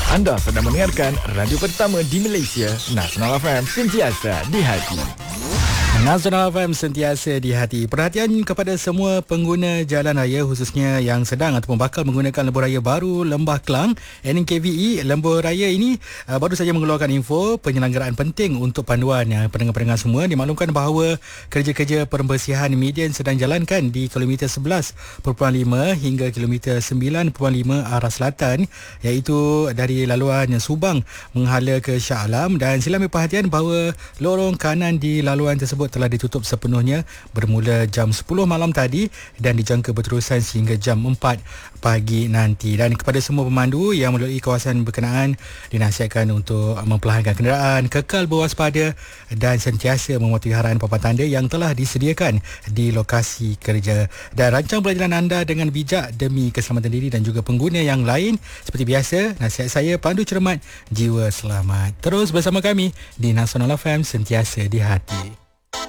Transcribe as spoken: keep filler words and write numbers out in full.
Anda sedang mendengarkan radio pertama di Malaysia, Nasional F M, sentiasa di hati. Nasional F M sentiasa di hati. Perhatian kepada semua pengguna jalan raya, khususnya yang sedang ataupun bakal menggunakan lembu raya baru Lembah Kelang N K V E. Lembu raya ini uh, baru saja mengeluarkan info penyelenggaraan penting untuk panduan uh, pendengar-pendengar semua. Dimaklumkan bahawa kerja-kerja pembersihan median sedang jalankan di kilometer sebelas perpuluhan lima hingga kilometer sembilan perpuluhan lima arah selatan, iaitu dari laluan Subang menghala ke Shah Alam. Dan sila ambil perhatian bahawa lorong kanan di laluan tersebut telah ditutup sepenuhnya bermula jam sepuluh malam tadi dan dijangka berterusan sehingga jam empat pagi nanti. Dan kepada semua pemandu yang melalui kawasan berkenaan, dinasihatkan untuk memperlahankan kenderaan, kekal berwaspada dan sentiasa mematuhi arahan papan tanda yang telah disediakan di lokasi kerja. Dan rancang perjalanan anda dengan bijak demi keselamatan diri dan juga pengguna yang lain. Seperti biasa, nasihat saya, pandu cermat, jiwa selamat. Terus bersama kami di Nasional F M, sentiasa di hati.